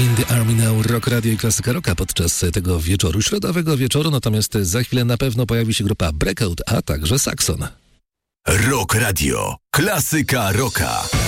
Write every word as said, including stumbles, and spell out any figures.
In the Army Now, Rock Radio i Klasyka Rocka podczas tego wieczoru, środowego wieczoru, natomiast za chwilę na pewno pojawi się grupa Breakout, a także Saxon. Rock Radio. Klasyka Rocka.